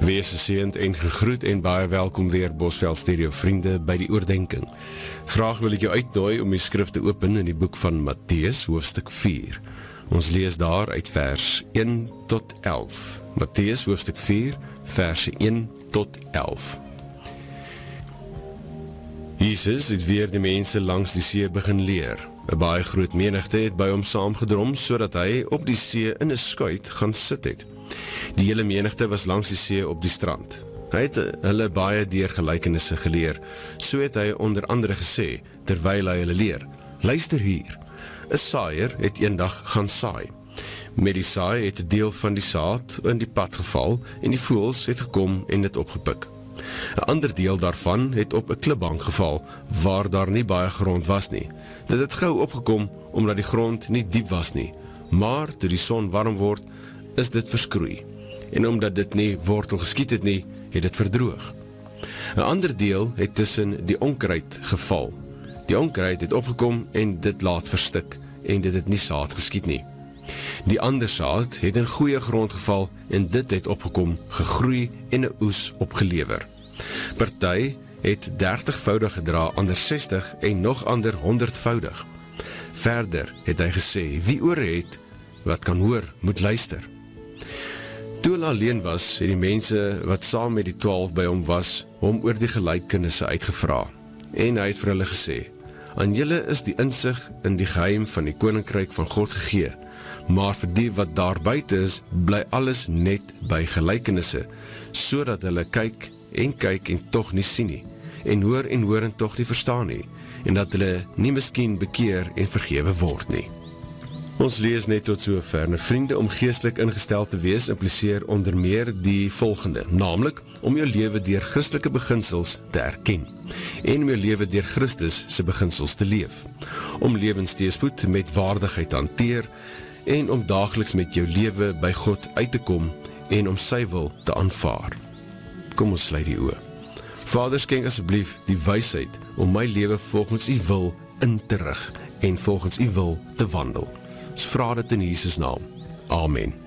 Wees geseënd en gegroet en baie welkom weer Bosveld Stereo vriende by die oordenking. Graag wil ek jou uitnooi om die skrif te open in die boek van Matteus, hoofstuk 4. Ons lees daar uit vers 1 tot 11. Matteus, hoofstuk 4, verse 1 tot 11. Jesus het weer die mense langs die see begin leer. 'n Baie groot menigte het by hom saamgedrom, sodat hy op die see in 'n skuit gaan sit het. Die hele menigte was langs die see op die strand. Hy het hulle baie deur gelykenisse geleer. So het hy onder andere gesê, terwyl hy hulle leer: luister hier, 'n saaier het eendag gaan saai. Met die saai het 'n deel van die saad in die pad geval en die voëls het gekom en dit opgepik. 'n ander deel daarvan het op 'n klipbank geval, waar daar nie baie grond was nie. Dit het gou opgekom, omdat die grond nie diep was nie. Maar toe die son warm word, is dit verskroei. En omdat dit nie wortel geskiet het nie, het dit verdroog. 'n ander deel het tussen die onkruid geval. Die onkruid het opgekom en dit laat verstik, en dit het nie saad geskiet nie. Die ander saad het in goeie grond geval, en dit het opgekom, gegroei en 'n oes opgelewer. Party het 30voudig gedra, ander 60 en nog ander 100voudig. Verder het hy gesê, wie ore het, wat kan hoor, moet luister. Toe hulle alleen was, het die mense wat saam met die 12 by hom was, hom oor die gelykenisse uitgevra. En hy het vir hulle gesê, aan julle is die insig in die geheim van die koninkryk van God gegee, maar vir die wat daar buite is, bly alles net by gelykenisse, sodat hulle kyk en tog nie sien nie, en hoor en tog nie verstaan nie, en dat hulle nie miskien bekeer en vergewe word nie. Ons lees net tot sover. Nou vriende, om geestelik ingestel te wees impliseer onder meer die volgende, naamlik om jou lewe deur Christelike beginsels te erken en om jou lewe deur Christus se beginsels te leef, om lewensteëspoed met waardigheid te hanteer en om daagliks met jou lewe by God uit te kom en om sy wil te aanvaar. Kom ons sluit die oë. Vader, skenk asseblief die wysheid om my lewe volgens u wil in te rig en volgens u wil te wandel. Ons vra dit in Jesus naam. Amen.